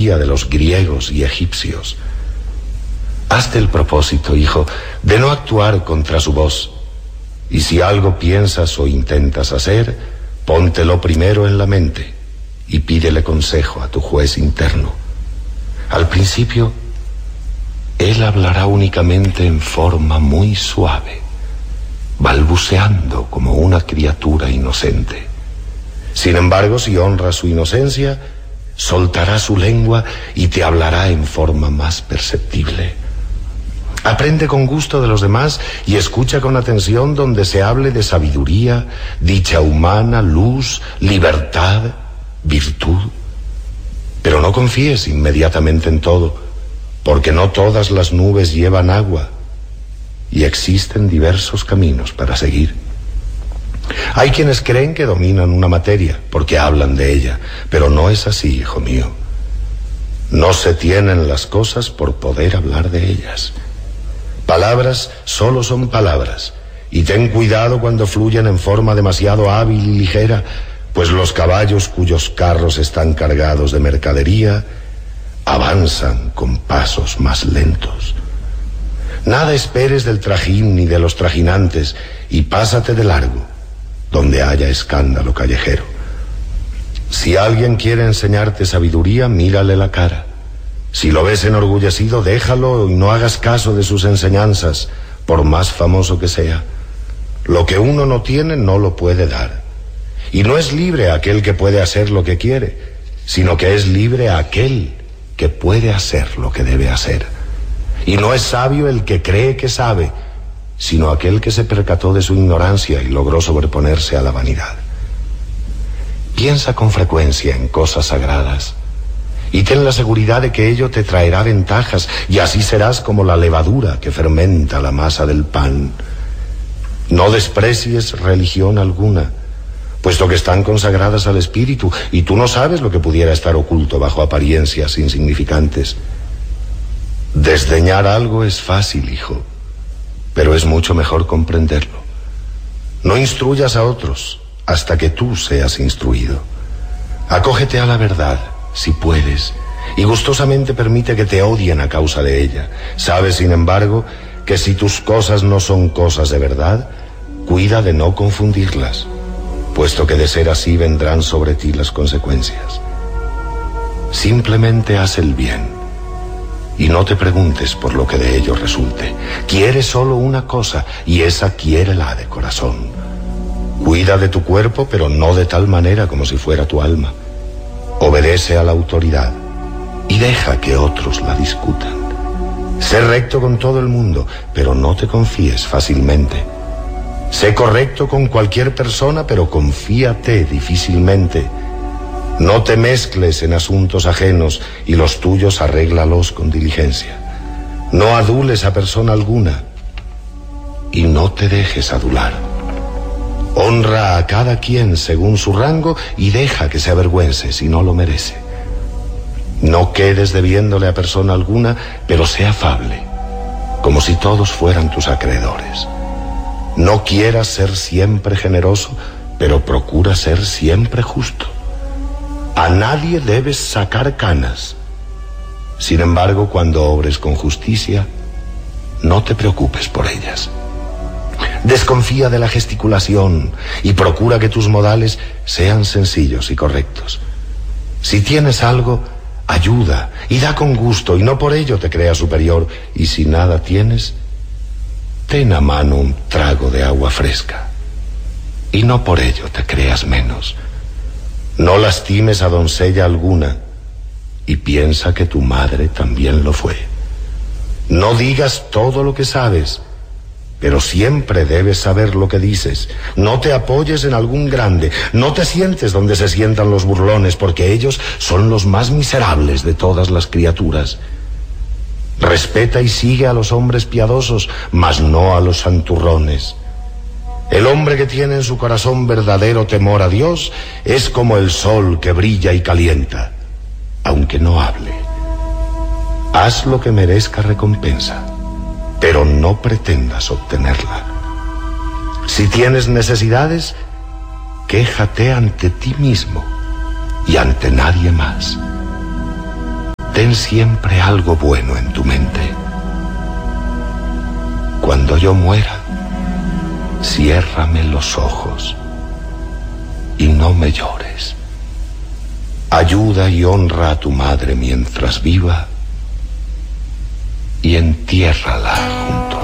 de los griegos y egipcios. Hazte el propósito, hijo, de no actuar contra su voz. Y si algo piensas o intentas hacer, póntelo primero en la mente y pídele consejo a tu juez interno. Al principio, él hablará únicamente en forma muy suave, balbuceando como una criatura inocente. Sin embargo, si honras su inocencia, soltará su lengua y te hablará en forma más perceptible. Aprende con gusto de los demás y escucha con atención donde se hable de sabiduría, dicha humana, luz, libertad, virtud. Pero no confíes inmediatamente en todo, porque no todas las nubes llevan agua y existen diversos caminos para seguir. Hay quienes creen que dominan una materia porque hablan de ella, pero no es así, hijo mío. No se tienen las cosas por poder hablar de ellas. Palabras solo son palabras, y ten cuidado cuando fluyen en forma demasiado hábil y ligera, pues los caballos cuyos carros están cargados de mercadería avanzan con pasos más lentos. Nada esperes del trajín ni de los trajinantes, y pásate de largo donde haya escándalo callejero. Si alguien quiere enseñarte sabiduría, mírale la cara. Si lo ves enorgullecido, déjalo y no hagas caso de sus enseñanzas, por más famoso que sea. Lo que uno no tiene no lo puede dar. Y no es libre aquel que puede hacer lo que quiere, sino que es libre aquel que puede hacer lo que debe hacer. Y no es sabio el que cree que sabe, sino aquel que se percató de su ignorancia y logró sobreponerse a la vanidad. Piensa con frecuencia en cosas sagradas y ten la seguridad de que ello te traerá ventajas, y así serás como la levadura que fermenta la masa del pan. No desprecies religión alguna, puesto que están consagradas al espíritu, y tú no sabes lo que pudiera estar oculto bajo apariencias insignificantes. Desdeñar algo es fácil, hijo, pero es mucho mejor comprenderlo. No instruyas a otros hasta que tú seas instruido. Acógete a la verdad, si puedes, y gustosamente permite que te odien a causa de ella. Sabes, sin embargo, que si tus cosas no son cosas de verdad, cuida de no confundirlas, puesto que de ser así vendrán sobre ti las consecuencias. Simplemente haz el bien y no te preguntes por lo que de ello resulte. Quiere solo una cosa, y esa quiérela de corazón. Cuida de tu cuerpo, pero no de tal manera como si fuera tu alma. Obedece a la autoridad y deja que otros la discutan. Sé recto con todo el mundo, pero no te confíes fácilmente. Sé correcto con cualquier persona, pero confíate difícilmente. No te mezcles en asuntos ajenos, y los tuyos arréglalos con diligencia. No adules a persona alguna y no te dejes adular. Honra a cada quien según su rango y deja que se avergüence si no lo merece. No quedes debiéndole a persona alguna, pero sé afable, como si todos fueran tus acreedores. No quieras ser siempre generoso, pero procura ser siempre justo. A nadie debes sacar canas. Sin embargo, cuando obres con justicia, no te preocupes por ellas. Desconfía de la gesticulación y procura que tus modales sean sencillos y correctos. Si tienes algo, ayuda y da con gusto, y no por ello te creas superior. Y si nada tienes, ten a mano un trago de agua fresca, y no por ello te creas menos. No lastimes a doncella alguna, y piensa que tu madre también lo fue. No digas todo lo que sabes, pero siempre debes saber lo que dices. No te apoyes en algún grande, no te sientes donde se sientan los burlones, porque ellos son los más miserables de todas las criaturas. Respeta y sigue a los hombres piadosos, mas no a los santurrones. El hombre que tiene en su corazón verdadero temor a Dios es como el sol que brilla y calienta, aunque no hable. Haz lo que merezca recompensa, pero no pretendas obtenerla. Si tienes necesidades, quéjate ante ti mismo y ante nadie más. Ten siempre algo bueno en tu mente. Cuando yo muera, ciérrame los ojos y no me llores. Ayuda y honra a tu madre mientras viva y entiérrala junto